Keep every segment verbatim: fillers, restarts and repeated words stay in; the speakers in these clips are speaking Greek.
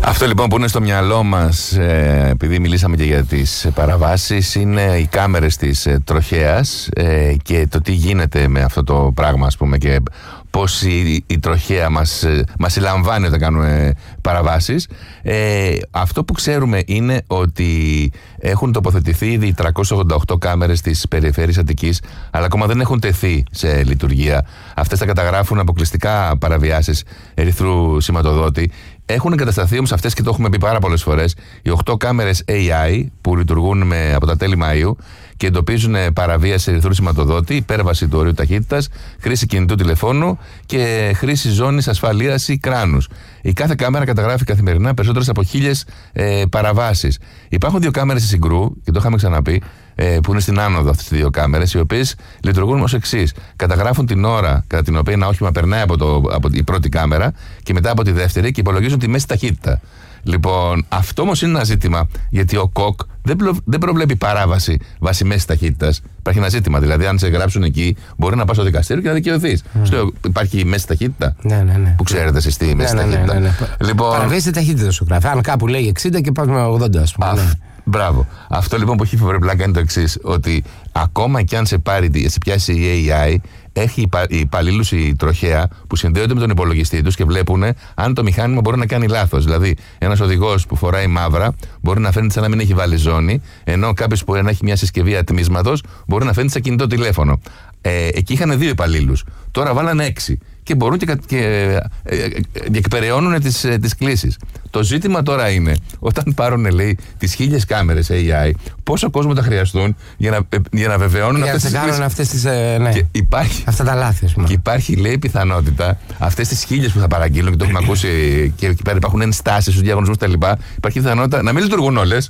Αυτό λοιπόν που είναι στο μυαλό μας, ε, επειδή μιλήσαμε και για τις παραβάσεις, είναι οι κάμερες της ε, τροχέας ε, και το τι γίνεται με αυτό το πράγμα, ας πούμε, και πώς η, η τροχέα μας, ε, μας συλλαμβάνει όταν κάνουμε παραβάσεις. Ε, αυτό που ξέρουμε είναι ότι έχουν τοποθετηθεί ήδη τριακόσιες ογδόντα οκτώ κάμερες της περιφέρειας Αττικής, αλλά ακόμα δεν έχουν τεθεί σε λειτουργία. Αυτές θα καταγράφουν αποκλειστικά παραβιάσεις ερυθρού σηματοδότη. Έχουν εγκατασταθεί όμως αυτές, και το έχουμε πει πάρα πολλές φορές, οι οκτώ κάμερες έι άι που λειτουργούν με, από τα τέλη Μαΐου και εντοπίζουν παραβίαση ερυθρού σηματοδότη, υπέρβαση του ορίου ταχύτητας, χρήση κινητού τηλεφώνου και χρήση ζώνης ασφαλείας ή κράνους. Η κάθε κάμερα καταγράφει καθημερινά περισσότερες από χίλιες ε, παραβάσεις. Υπάρχουν δύο κάμερες στη Συγκρού, και το είχαμε ξαναπεί, ε, που είναι στην άνοδο αυτές τις δύο κάμερες, οι οποίες λειτουργούν ως εξής. Καταγράφουν την ώρα κατά την οποία ένα όχημα περνάει από, το, από την πρώτη κάμερα και μετά από τη δεύτερη και υπολογίζουν τη μέση ταχύτητα. Λοιπόν, αυτό όμως είναι ένα ζήτημα, γιατί ο ΚΟΚ δεν, προ, δεν προβλέπει παράβαση βάσει μέση ταχύτητας. Υπάρχει ένα ζήτημα. Δηλαδή, αν σε γράψουν εκεί, μπορεί να πας στο δικαστήριο και να δικαιωθείς. Mm. Στο, υπάρχει μέση ταχύτητα. Ναι, ναι, ναι. Που ξέρετε εσείς τι μέση ναι, ναι, ταχύτητα. Ναι, ναι, ναι. Λοιπόν, παραβίαση ταχύτητα σου γράφει. Αν κάπου λέει εξήντα και πας με ογδόντα, ας πούμε. Α, ναι. Μπράβο. Αυτό λοιπόν που έχει πρέπει να κάνει το εξής, ότι ακόμα και αν σε, πάρει, σε πιάσει η έι άι, έχει υπαλλήλους η τροχέα που συνδέονται με τον υπολογιστή τους και βλέπουν αν το μηχάνημα μπορεί να κάνει λάθος. Δηλαδή, ένας οδηγός που φοράει μαύρα μπορεί να φαίνεται σαν να μην έχει βάλει ζώνη, ενώ κάποιος που έχει μια συσκευή ατμίσματος μπορεί να φαίνεται σαν κινητό τηλέφωνο. Ε, εκεί είχαν δύο υπαλλήλους. Τώρα βάλανε έξι. Και μπορούν και, και ε, ε, διεκπεραιώνουν τις, ε, τις κλήσεις. Το ζήτημα τώρα είναι, όταν πάρουν, λέει, τις χίλιες κάμερες έι άι, πόσο κόσμο θα χρειαστούν για να, ε, για να βεβαιώνουν για αυτές τις κλήσεις. Αυτές τις, ε, ναι. Και υπάρχει, αυτά τα λάθη, ας πούμε. Και υπάρχει, λέει, πιθανότητα αυτές τις χίλιες που θα παραγγείλουν, και το έχουμε ακούσει, και εκεί πέρα υπάρχουν ενστάσεις στους διαγωνισμούς κτλ. Υπάρχει πιθανότητα να μην λειτουργούν όλες.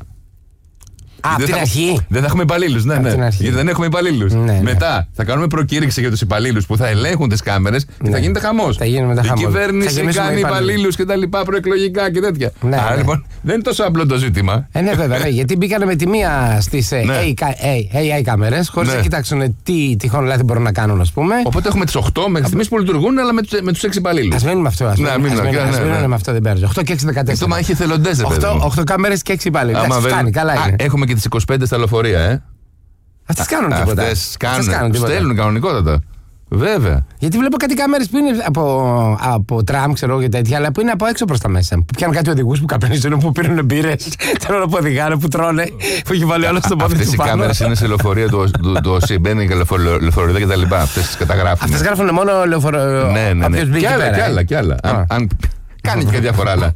Α, από την αρχή. Δεν θα έχουμε υπαλλήλους, ναι, ναι. Γιατί δεν έχουμε υπαλλήλους. Ναι, ναι. Μετά θα κάνουμε προκήρυξη για τους υπαλλήλους που θα ελέγχουν τις κάμερες και ναι. θα γίνεται χαμός. Θα γίνει μετά η χαμός. κυβέρνηση κάνει υπαλλήλους και τα λοιπά, προεκλογικά και τέτοια. Ναι, Άρα ναι. λοιπόν δεν είναι τόσο απλό το ζήτημα. Ε, ναι, βέβαια, ναι, γιατί μπήκανε με τη μία στις ναι. έι άι κάμερες, χωρίς ναι. να κοιτάξουν τι τυχόν λάθη μπορούν να κάνουν, ας πούμε. Οπότε έχουμε τις οκτώ μέχρι στιγμής που λειτουργούν, αλλά με τους έξι υπαλλήλους. Ας μείνουμε αυτό. Ας μείνουμε με αυτό, δεν πέρασε. οκτώ και έξι δεκατέσσερα. Αυτό μα είχε θελοντές, οκτώ κάμερες και έξι υπαλλήλους. Έχουμε και τις είκοσι πέντε στα λεωφορεία, ε. Αυτές κάνουν τίποτα. Αυτές κάνουν, στέλνουν κανονικότατα. Βέβαια. Γιατί βλέπω κάτι κάμερες που είναι από, από τραμ, ξέρω και τέτοια, αλλά που είναι από έξω προς τα μέσα. Που πιάνουν κάτι οδηγούς που καπνίζουν, που πίνουν μπύρες, τώρα που οδηγάνε, που τρώνε, που έχει βάλει όλο στο πόδι του. Αυτές οι κάμερες είναι σε λεωφορεία του ΟΣΥ, μπαίνουν και λεωφορεία και τα λοιπά. Αυτές τις καταγράφουν. Αυτές γράφουν μόνο λεωφορεία. Ναι, ναι, ναι. Κι άλλα, κι άλλα, κι άλλα. Αν κάνει και διάφορα άλλα.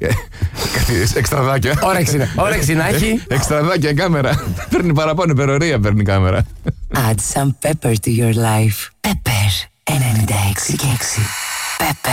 Εξτραδάκια. Όρεξη να έχει. Εξτραδάκια κάμερα. Παίρνει παραπάνω, υπερορία παίρνει κάμερα. Add some pepper to your life. Pepper ενενήντα έξι και έξι. Pepper.